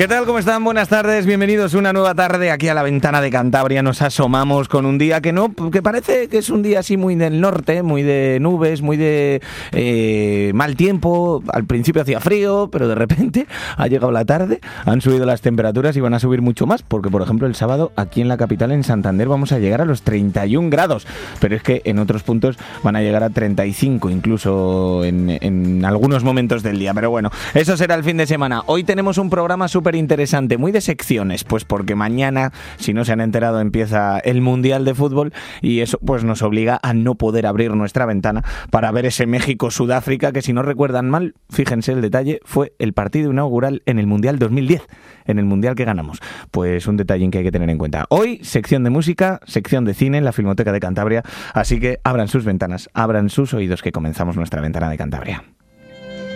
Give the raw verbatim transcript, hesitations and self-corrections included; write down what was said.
¿Qué tal? ¿Cómo están? Buenas tardes, bienvenidos una nueva tarde aquí a la ventana de Cantabria. Nos asomamos con un día que no, que parece que es un día así muy del norte, muy de nubes, muy de eh, mal tiempo. Al principio hacía frío, pero de repente ha llegado la tarde, han subido las temperaturas y van a subir mucho más, porque por ejemplo el sábado aquí en la capital, en Santander, vamos a llegar a los treinta y un grados, pero es que en otros puntos van a llegar a treinta y cinco incluso en, en algunos momentos del día. Pero bueno, eso será el fin de semana. Hoy tenemos un programa súper interesante, muy de secciones, pues porque mañana, si no se han enterado, empieza el Mundial de Fútbol y eso pues nos obliga a no poder abrir nuestra ventana para ver ese México-Sudáfrica, que si no recuerdan mal, fíjense el detalle, fue el partido inaugural en el Mundial dos mil diez, en el Mundial que ganamos. Pues un detalle que hay que tener en cuenta. Hoy, sección de música, sección de cine en la Filmoteca de Cantabria, así que abran sus ventanas, abran sus oídos, que comenzamos nuestra ventana de Cantabria.